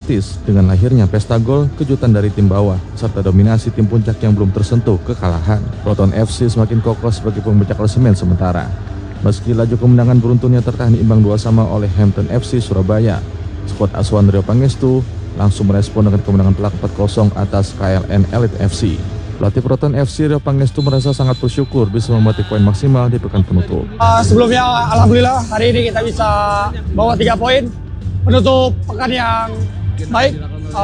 dramatis dengan lahirnya pesta gol, kejutan dari tim bawah, serta dominasi tim puncak yang belum tersentuh kekalahan. Proton FC semakin kokoh sebagai pemuncak klasemen sementara. Meski laju kemenangan beruntunnya tertahan imbang 2-2 oleh Hampton FC Surabaya, skuad asuhan Rio Pangestu langsung merespon dengan kemenangan telak 4-0 atas KLN Elite FC. Pelatih Proton FC Rio Pangestu merasa sangat bersyukur bisa memetik poin maksimal di pekan penutup. Sebelumnya alhamdulillah hari ini kita bisa bawa 3 poin menutup pekan yang baik.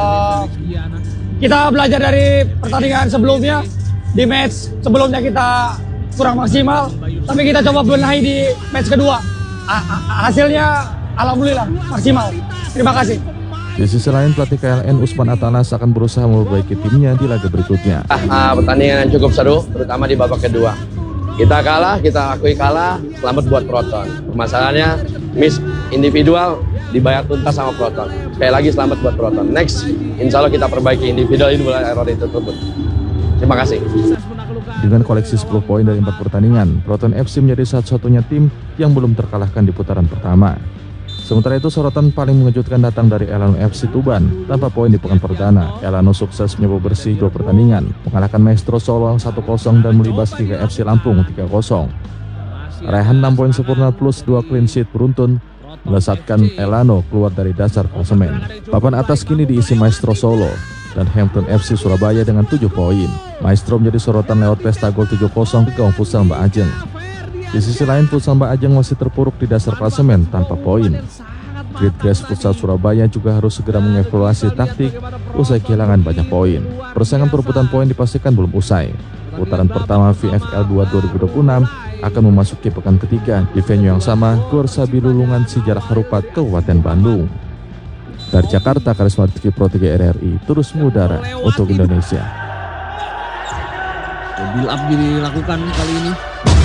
Kita belajar dari pertandingan sebelumnya. Di match sebelumnya kita kurang maksimal, tapi kita coba benahi di match kedua. Hasilnya alhamdulillah maksimal. Terima kasih. Di sisi lain, pelatih KLN Usman Atanas akan berusaha memperbaiki timnya di laga berikutnya. Pertandingan yang cukup seru, terutama di babak kedua. Kita kalah, kita akui kalah, selamat buat Proton. Permasalahannya, miss individual dibayar tuntas sama Proton. Sekali lagi selamat buat Proton. Next, insya Allah kita perbaiki individual error itu tersebut. Terima kasih. Dengan koleksi 10 poin dari 4 pertandingan, Proton FC menjadi satu-satunya tim yang belum terkalahkan di putaran pertama. Sementara itu, sorotan paling mengejutkan datang dari Elano FC Tuban. Tanpa poin di pekan perdana, Elano sukses menyoba bersih 2 pertandingan, mengalahkan Maestro Solo 1-0 dan melibas 3 FC Lampung 3-0. Raihan 6 poin sempurna plus 2 clean sheet beruntun melesatkan Elano keluar dari dasar klasemen. Papan atas kini diisi Maestro Solo dan Hampton FC Surabaya dengan 7 poin. Maestro menjadi sorotan lewat pesta gol 7-0 ke gawang futsal Mbak Ajeng. Di sisi lain, futsal Mbak Ajeng masih terpuruk di dasar klasemen tanpa poin. Great Grace Futsal Surabaya juga harus segera mengevaluasi taktik usai kehilangan banyak poin. Persaingan perebutan poin dipastikan belum usai. Putaran pertama VFL 2 2026 akan memasuki pekan ketiga di venue yang sama, Gor Sabilulungan Sijarah Harupat, Kabupaten Bandung. Dari Jakarta, Karisma TV Pro 3 RRI terus mengudara untuk Indonesia. Build up dilakukan kali ini.